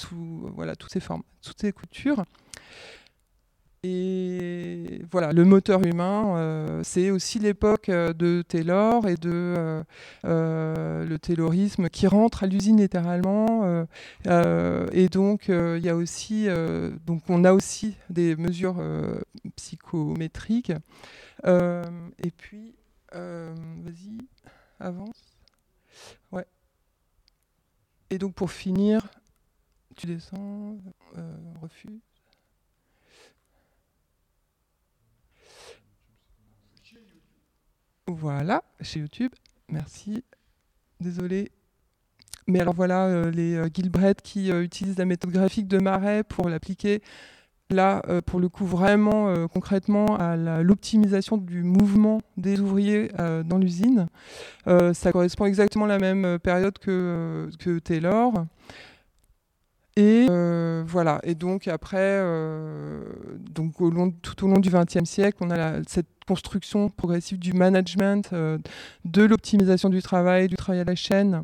toutes ces formes, toutes ces coutures. Et voilà, le moteur humain, c'est aussi l'époque de Taylor et de le taylorisme qui rentre à l'usine littéralement. Et donc, il y a aussi, donc on a aussi des mesures psychométriques. Et puis, vas-y, avance. Ouais. Et donc, pour finir, tu descends, refus. Voilà, chez YouTube. Merci. Désolé. Mais alors voilà, les Gilbreth qui utilisent la méthode graphique de Marais pour l'appliquer, là, pour le coup, vraiment concrètement à l'optimisation du mouvement des ouvriers dans l'usine. Ça correspond exactement à la même période que Taylor. Et voilà. Et donc après, donc tout au long du XXe siècle, on a cette construction progressive du management, de l'optimisation du travail à la chaîne.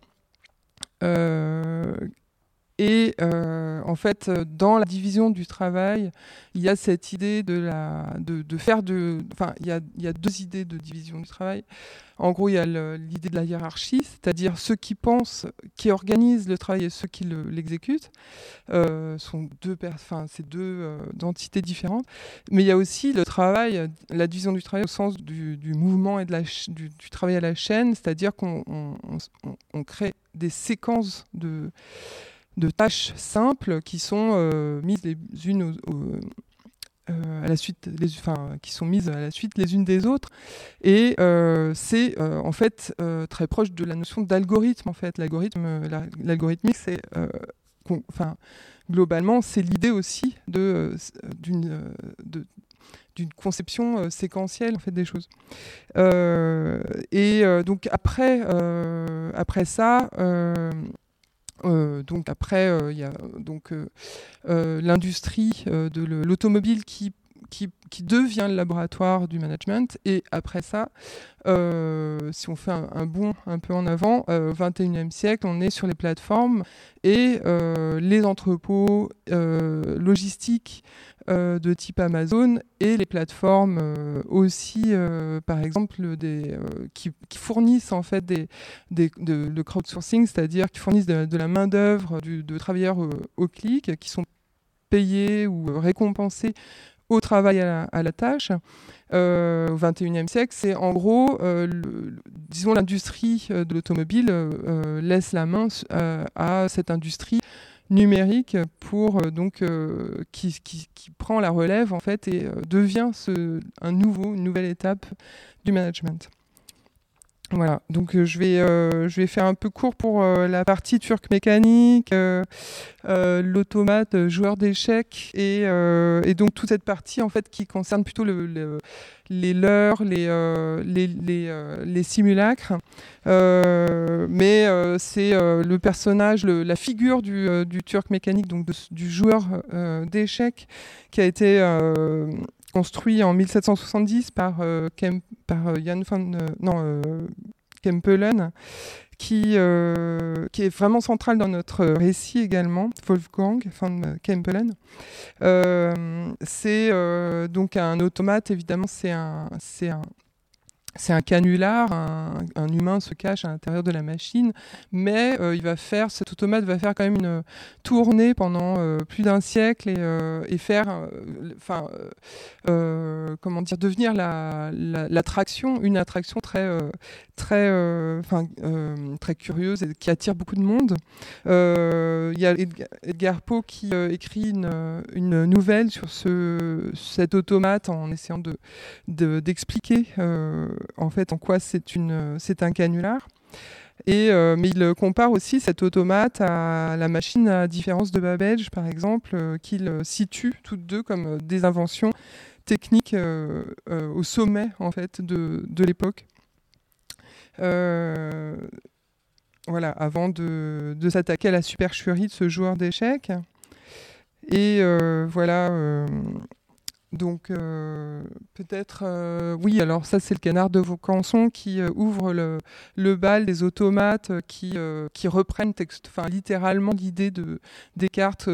En fait, dans la division du travail, il y a cette idée de faire enfin, il y a deux idées de division du travail. En gros, il y a l'idée de la hiérarchie, c'est-à-dire ceux qui pensent, qui organisent le travail et ceux qui l'exécutent. Sont c'est deux entités différentes. Mais il y a aussi le travail, la division du travail au sens du mouvement et du travail à la chaîne, c'est-à-dire qu'on crée des séquences de tâches simples qui sont mises les unes à la suite, qui sont mises à la suite les unes des autres, et c'est en fait très proche de la notion d'algorithme. En fait, l'algorithmique, c'est globalement, c'est l'idée aussi d'une conception séquentielle en fait des choses. Donc après ça. Donc après, il y a l'industrie de l'automobile qui devient le laboratoire du management. Et après ça, si on fait un bond un peu en avant, 21e siècle, on est sur les plateformes et les entrepôts logistiques de type Amazon et les plateformes aussi, par exemple, qui fournissent en fait de crowdsourcing, c'est-à-dire qui fournissent de la main-d'œuvre de travailleurs au clic, qui sont payés ou récompensés au travail à la tâche. Au XXIe siècle, c'est en gros, disons, l'industrie de l'automobile laisse la main à cette industrie numérique pour qui prend la relève en fait et devient une nouvelle étape du management. Voilà, donc je vais faire un peu court pour la partie turque mécanique, l'automate joueur d'échecs et donc toute cette partie en fait qui concerne plutôt les leurres, les simulacres. Mais c'est le personnage, la figure du turc mécanique, donc du joueur d'échecs, qui a été construit en 1770 par Jan van Kempelen, qui est vraiment central dans notre récit également, Wolfgang van Kempelen. C'est donc un automate, évidemment, c'est un canular, un humain se cache à l'intérieur de la machine, mais cet automate va faire quand même une tournée pendant plus d'un siècle et faire, devenir l'attraction, une attraction très curieuse et qui attire beaucoup de monde. Il y a Edgar Poe qui écrit une nouvelle sur cet automate en essayant d'expliquer en fait en quoi c'est un canular. Mais il compare aussi cet automate à la machine à différence de Babbage, par exemple, qu'il situe toutes deux comme des inventions techniques au sommet en fait de l'époque. Voilà, avant de s'attaquer à la supercherie de ce joueur d'échecs. Et voilà. Donc peut-être, oui, alors ça c'est le Canard de Vaucanson qui ouvre le bal des automates qui reprennent littéralement l'idée des cartes